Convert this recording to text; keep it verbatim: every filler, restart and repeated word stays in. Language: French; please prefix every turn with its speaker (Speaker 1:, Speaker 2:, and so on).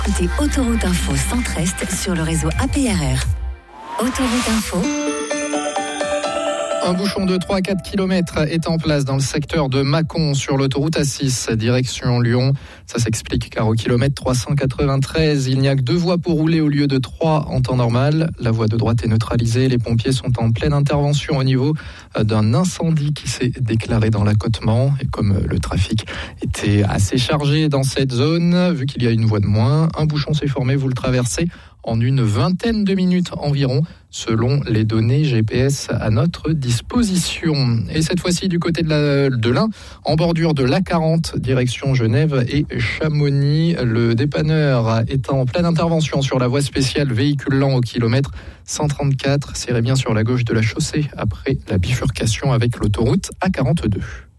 Speaker 1: Écoutez Autoroute Info Centre-Est sur le réseau A P R R. Autoroute Info.
Speaker 2: Un bouchon de trois à quatre kilomètres est en place dans le secteur de Mâcon sur l'autoroute A six, direction Lyon. Ça s'explique car au kilomètre trois cent quatre-vingt-treize, il n'y a que deux voies pour rouler au lieu de trois en temps normal. La voie de droite est neutralisée. Les pompiers sont en pleine intervention au niveau d'un incendie qui s'est déclaré dans l'accotement. Et comme le trafic était assez chargé dans cette zone, vu qu'il y a une voie de moins, un bouchon s'est formé, vous le traversez en une vingtaine de minutes environ, selon les données G P S à notre disposition. Et cette fois-ci du côté de, la, de l'Ain, en bordure de l'A quarante, direction Genève et Chamonix. Le dépanneur est en pleine intervention sur la voie spéciale véhicule lent au kilomètre cent trente-quatre. Serrez bien sur la gauche de la chaussée après la bifurcation avec l'autoroute A quarante-deux.